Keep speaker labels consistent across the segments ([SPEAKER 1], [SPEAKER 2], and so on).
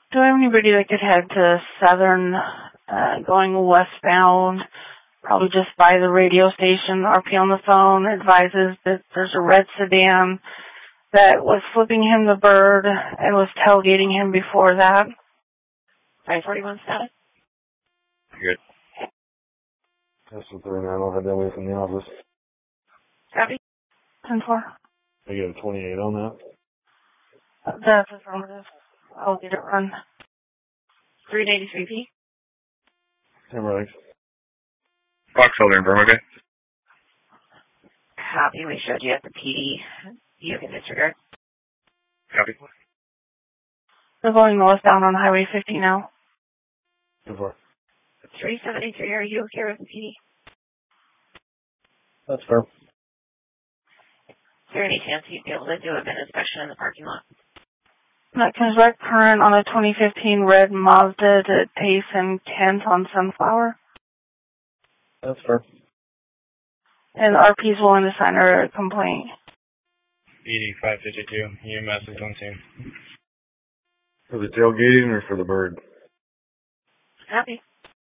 [SPEAKER 1] Do I have anybody that could head to Southern, going westbound, probably just by the radio station? RP on the phone advises that there's a red sedan that was flipping him the bird and was tailgating him before that. 541 status.
[SPEAKER 2] Good.
[SPEAKER 3] That's the 39. I'll head that way from the office.
[SPEAKER 1] Copy. 10-4.
[SPEAKER 3] I get a 28 on that.
[SPEAKER 1] That's affirmative. I'll get it run. 383P.
[SPEAKER 3] Timberlake.
[SPEAKER 2] Fox Southern, Burma, okay?
[SPEAKER 1] Copy. We showed you at the PD. You can disregard.
[SPEAKER 2] Copy.
[SPEAKER 1] We're going northbound on Highway 50 now.
[SPEAKER 3] 10-4.
[SPEAKER 1] 373, are you okay with the PD?
[SPEAKER 3] That's fair.
[SPEAKER 1] Is there any chance you'd be able to do a bit inspection in the parking lot? That comes back current on a 2015 red Mazda to Pace and Kent on Sunflower.
[SPEAKER 3] That's fair.
[SPEAKER 1] And RP's willing to sign her complaint.
[SPEAKER 2] ED 552, EMS is on scene.
[SPEAKER 3] For the tailgating or for the bird?
[SPEAKER 1] Happy.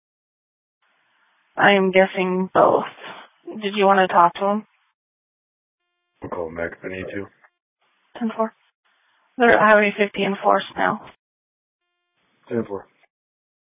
[SPEAKER 1] I am guessing both. Did you want to talk to him?
[SPEAKER 3] I'll call him back if I need to.
[SPEAKER 1] 10-4. They're at Highway 50 enforced now.
[SPEAKER 3] 10-4.